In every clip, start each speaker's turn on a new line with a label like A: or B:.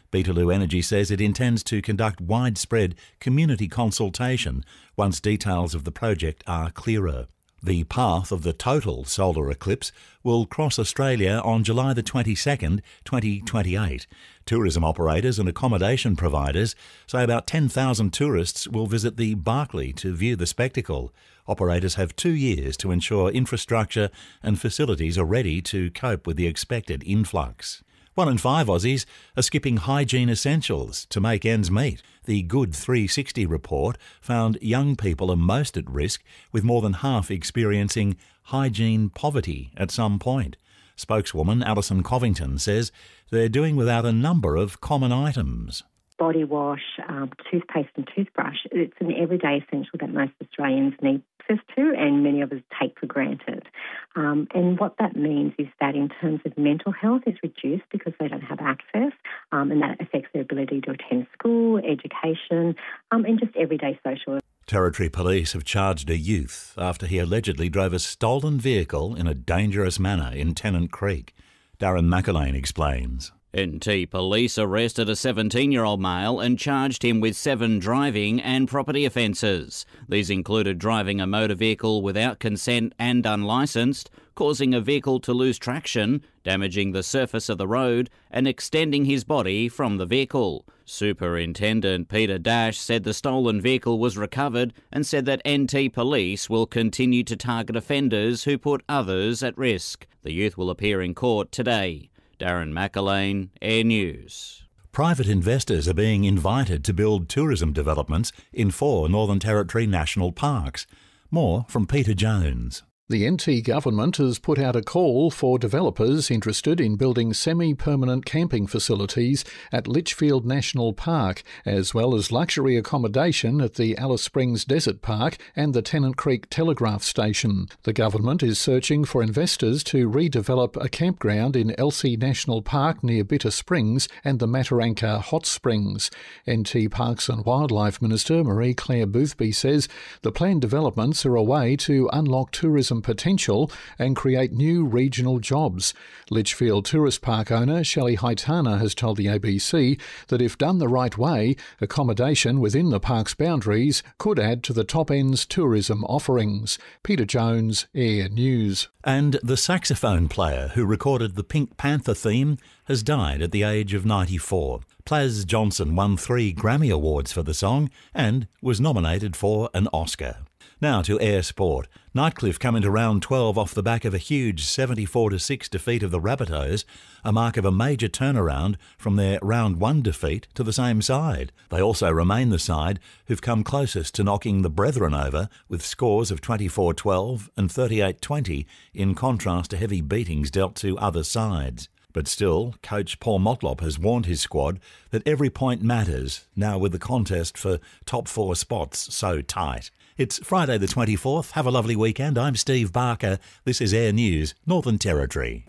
A: Beetaloo Energy says it intends to conduct widespread community consultation once details of the project are clearer. The path of the total solar eclipse will cross Australia on July the 22nd, 2028. Tourism operators and accommodation providers say about 10,000 tourists will visit the Barkly to view the spectacle. Operators have 2 years to ensure infrastructure and facilities are ready to cope with the expected influx. 1 in 5 Aussies are skipping hygiene essentials to make ends meet. The Good 360 report found young people are most at risk, with more than half experiencing hygiene poverty at some point. Spokeswoman Alison Covington says they're doing without a number of common items.
B: Body wash, toothpaste and toothbrush. It's an everyday essential that most Australians need access to and many of us take for granted. And what that means is that in terms of mental health, it's reduced because they don't have access, and that affects their ability to attend school, education, and just everyday social.
A: Territory Police have charged a youth after he allegedly drove a stolen vehicle in a dangerous manner in Tennant Creek. Darren McAlane explains.
C: NT Police arrested a 17-year-old male and charged him with 7 driving and property offences. These included driving a motor vehicle without consent and unlicensed, causing a vehicle to lose traction, damaging the surface of the road and extending his body from the vehicle. Superintendent Peter Dash said the stolen vehicle was recovered and said that NT Police will continue to target offenders who put others at risk. The youth will appear in court today. Darren McAlane, Air News.
A: Private investors are being invited to build tourism developments in 4 Northern Territory national parks. More from Peter Jones.
D: The NT government has put out a call for developers interested in building semi-permanent camping facilities at Litchfield National Park, as well as luxury accommodation at the Alice Springs Desert Park and the Tennant Creek Telegraph Station. The government is searching for investors to redevelop a campground in Elsey National Park near Bitter Springs and the Mataranka Hot Springs. NT Parks and Wildlife Minister Marie-Claire Boothby says the planned developments are a way to unlock tourism potential and create new regional jobs. Litchfield Tourist Park owner Shelley Haitana has told the ABC that if done the right way, accommodation within the park's boundaries could add to the top end's tourism offerings. Peter Jones, Air News.
A: And the saxophone player who recorded the Pink Panther theme has died at the age of 94. Plaz Johnson won 3 Grammy Awards for the song and was nominated for an Oscar. Now to Air Sport. Nightcliff come into round 12 off the back of a huge 74-6 defeat of the Rabbitohs, a mark of a major turnaround from their round 1 defeat to the same side. They also remain the side who've come closest to knocking the Brethren over with scores of 24-12 and 38-20 in contrast to heavy beatings dealt to other sides. But still, coach Paul Motlop has warned his squad that every point matters now with the contest for top 4 spots so tight. It's Friday the 24th. Have a lovely weekend. I'm Steve Barker. This is Air News, Northern Territory.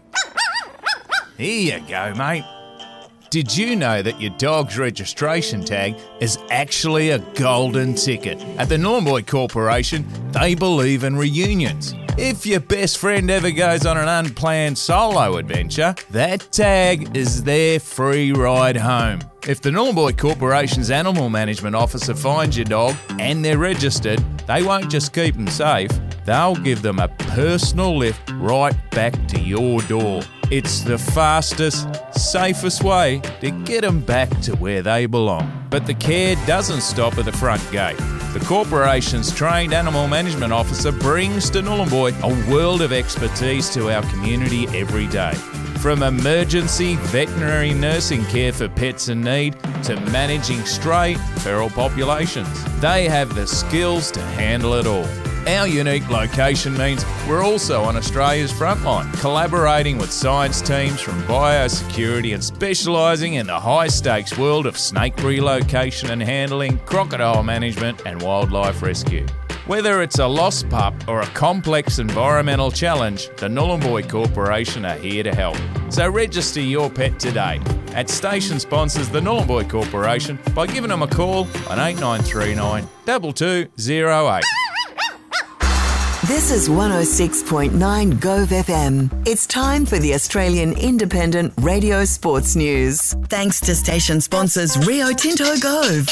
E: Here you go, mate. Did you know that your dog's registration tag is actually a golden ticket? At the Nornboy Corporation, they believe in reunions. If your best friend ever goes on an unplanned solo adventure, that tag is their free ride home. If the Nornboy Corporation's Animal Management Officer finds your dog and they're registered, they won't just keep them safe, they'll give them a personal lift right back to your door. It's the fastest, safest way to get them back to where they belong. But the care doesn't stop at the front gate. The corporation's trained animal management officer brings to Nhulunbuy a world of expertise to our community every day. From emergency veterinary nursing care for pets in need to managing stray feral populations, they have the skills to handle it all. Our unique location means we're also on Australia's frontline, collaborating with science teams from biosecurity and specialising in the high-stakes world of snake relocation and handling, crocodile management and wildlife rescue. Whether it's a lost pup or a complex environmental challenge, the Nhulunbuy Corporation are here to help. So register your pet today. At station sponsors the Nhulunbuy Corporation by giving them a call on 8939 2208.
F: This is 106.9 Gove FM. It's time for the Australian Independent Radio Sports News. Thanks to station sponsors Rio Tinto Gove.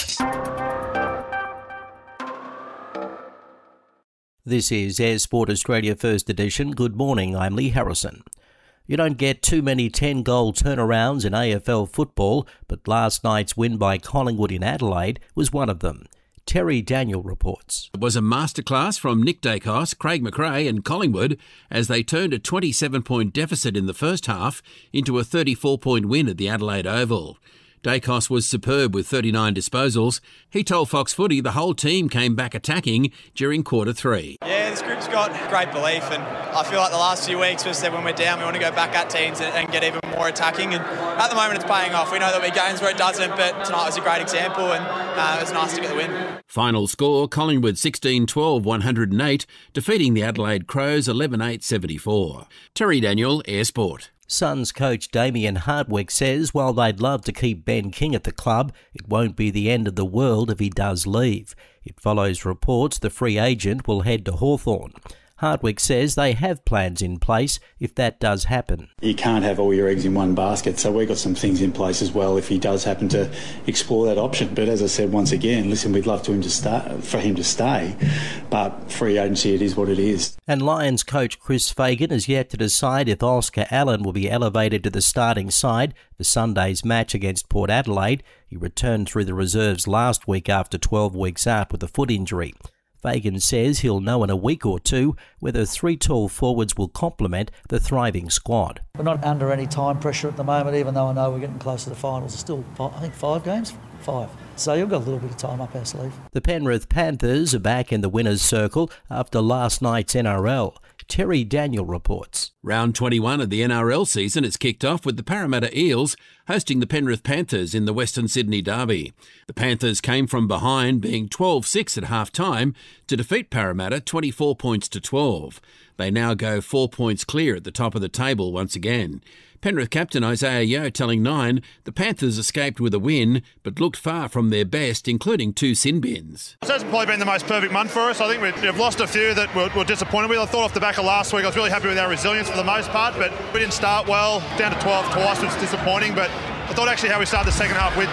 G: This is Air Sport Australia First Edition. Good morning, I'm Lee Harrison. You don't get too many 10-goal turnarounds in AFL football, but last night's win by Collingwood in Adelaide was one of them. Terry Daniel reports.
H: It was a masterclass from Nick Daicos, Craig McRae and Collingwood as they turned a 27-point deficit in the first half into a 34-point win at the Adelaide Oval. Daicos was superb with 39 disposals. He told Fox Footy the whole team came back attacking during quarter three.
I: Yeah, this group's got great belief, and I feel like the last few weeks we've said when we're down we want to go back at teams and get even more attacking, and at the moment it's paying off. We know there'll be games where it doesn't, but tonight was a great example, and it was nice to get the win.
H: Final score, Collingwood 16-12, 108, defeating the Adelaide Crows 11-8, 74. Terry Daniel, Air Sport.
G: Suns coach Damien Hardwick says while they'd love to keep Ben King at the club, it won't be the end of the world if he does leave. It follows reports the free agent will head to Hawthorn. Hardwick says they have plans in place if that does happen.
J: You can't have all your eggs in one basket, so we've got some things in place as well if he does happen to explore that option. But as I said once again, listen, we'd love for him to stay, but free agency, it is what it is.
G: And Lions coach Chris Fagan has yet to decide if Oscar Allen will be elevated to the starting side for Sunday's match against Port Adelaide. He returned through the reserves last week after 12 weeks out with a foot injury. Fagan says he'll know in a week or two whether three tall forwards will complement the thriving squad.
K: We're not under any time pressure at the moment, even though I know we're getting close to the finals. It's still, I think, 5 games? 5. So you've got a little bit of time up our sleeve.
G: The Penrith Panthers are back in the winner's circle after last night's NRL. Terry Daniel reports.
H: Round 21 of the NRL season is kicked off with the Parramatta Eels hosting the Penrith Panthers in the Western Sydney Derby. The Panthers came from behind, being 12-6 at half-time, to defeat Parramatta 24 points to 12. They now go 4 points clear at the top of the table once again. Penrith captain Isaiah Yeo telling Nine the Panthers escaped with a win but looked far from their best, including 2 sin bins.
L: It hasn't probably been the most perfect month for us. I think we've lost a few that we're disappointed with. I thought off the back of last week I was really happy with our resilience for the most part, but we didn't start well. Down to 12 twice was disappointing, but I thought actually how we started the second half with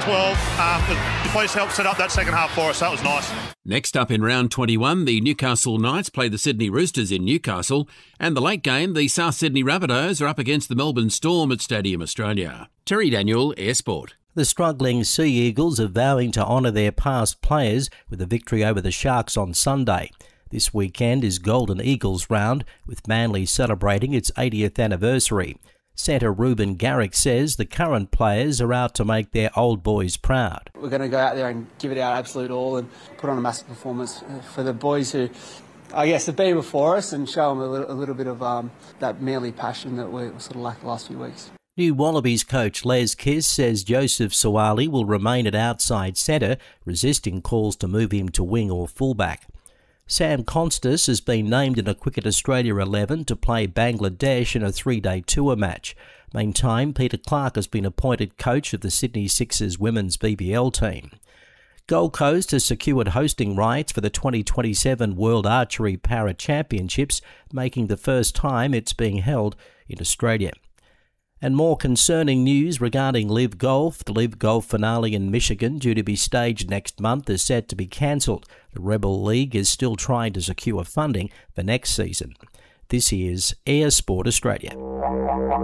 L: 12, the police helped set up that second half for us. That was nice.
H: Next up in round 21, the Newcastle Knights play the Sydney Roosters in Newcastle, and the late game, the South Sydney Rabbitohs are up against the Melbourne Storm at Stadium Australia. Terry Daniel, Air Sport.
G: The struggling Sea Eagles are vowing to honour their past players with a victory over the Sharks on Sunday. This weekend is Golden Eagles round, with Manly celebrating its 80th anniversary. Centre Ruben Garrick says the current players are out to make their old boys proud.
M: We're going to go out there and give it our absolute all and put on a massive performance for the boys who, I guess, have been before us and show them a little bit of that manly passion that we sort of lacked the last few weeks.
G: New Wallabies coach Les Kiss says Joseph Suwali will remain at outside centre, resisting calls to move him to wing or fullback. Sam Constas has been named in a Cricket Australia 11 to play Bangladesh in a 3-day tour match. Meantime, Peter Clark has been appointed coach of the Sydney Sixers women's BBL team. Gold Coast has secured hosting rights for the 2027 World Archery Para Championships, making the first time it's being held in Australia. And more concerning news regarding Live Golf. The Live Golf finale in Michigan, due to be staged next month, is set to be cancelled. The Rebel League is still trying to secure funding for next season. This is Air Sport Australia.